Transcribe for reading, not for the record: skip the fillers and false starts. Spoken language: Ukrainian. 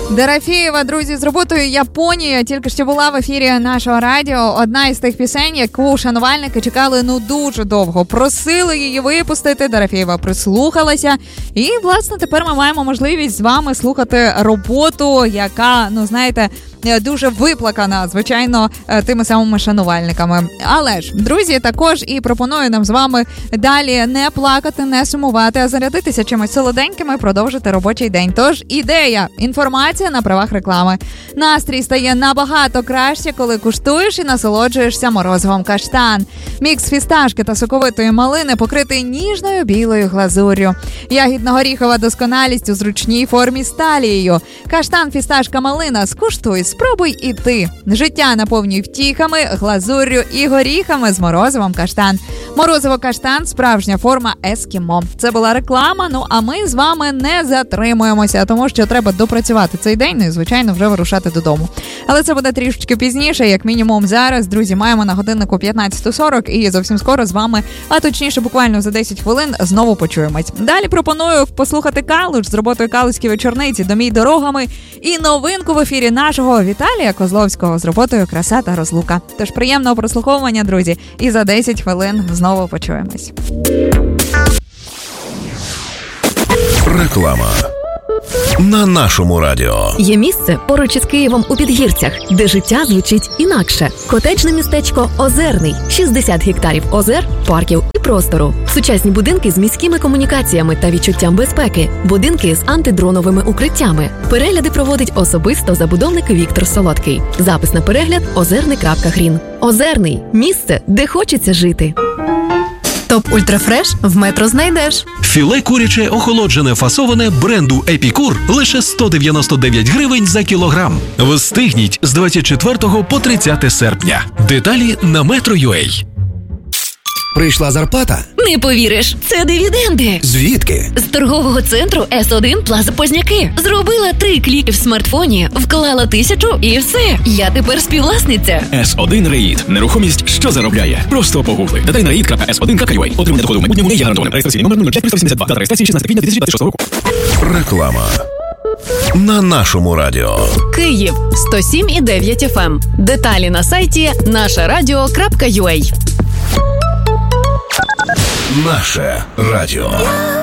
Дорофєєва, друзі, з роботою «Японія» тільки що була в ефірі нашого радіо. Одна із тих пісень, яку шанувальники чекали дуже довго. Просили її випустити, Дорофєєва прислухалася. І, власне, тепер ми маємо можливість з вами слухати роботу, яка, дуже виплакана, звичайно, тими самими шанувальниками. Але ж, друзі, також і пропоную нам з вами далі не плакати, не сумувати, а зарядитися чимось солоденьким і продовжити робочий день. Тож, ідея, інформація на правах реклами. Настрій стає набагато краще, коли куштуєш і насолоджуєшся морозивом каштан. Мікс фісташки та соковитої малини покритий ніжною білою глазур'ю. Ягідно-горіхова досконалість у зручній формі з талією. Каштан, фісташка, малина. Скуштуй, спробуй і ти. Життя наповнюй втіхами, глазур'ю і горіхами з морозивом каштан. Морозиво каштан – справжня форма ескімо. Це була реклама, а ми з вами не затримуємося, тому що треба допрацювати цей день, і, звичайно, вже вирушати додому. Але це буде трішечки пізніше, як мінімум зараз. Друзі, маємо на годиннику 15:40 і зовсім скоро з вами, а точніше буквально за 10 хвилин, знову почуємось. Далі пропоную послухати Калуш з роботою «Калуські вечорниці», «Домій дорогами» і новинку в ефірі нашого Віталія Козловського з роботою «Краса та розлука». Тож приємного прослуховування, друзі, і за 10 хвилин знову почуємось. Реклама на нашому радіо. Є місце поруч із Києвом у Підгірцях, де життя звучить інакше. Котеджне містечко Озерний. 60 гектарів озер, парків і простору. Сучасні будинки з міськими комунікаціями та відчуттям безпеки. Будинки з антидроновими укриттями. Перегляди проводить особисто забудовник Віктор Солодкий. Запис на перегляд озерний.грін. Озерний. Місце, де хочеться жити. Топ Ультрафреш в Метро знайдеш. Філе куряче охолоджене фасоване бренду Епікур лише 199 гривень за кілограм. Встигніть з 24 по 30 серпня. Деталі на Metro.ua. Прийшла зарплата? Не повіриш, це дивіденди. Звідки? З торгового центру С1 Плаза Позняки. Зробила 3 кліки в смартфоні, вклала 1000 і все. Я тепер співвласниця. С1 Реїд. Нерухомість, що заробляє. Просто погугли. Додай на reid.s1.ua. Отримання доходу в майбутньому не є гарантованим. Реєстраційний номер 05382. Дата реєстрації 16 квітня 2026 року. Реклама на нашому радіо. Київ 107,9 FM. Деталі на сайті нашарадіо.ua. Наше радіо.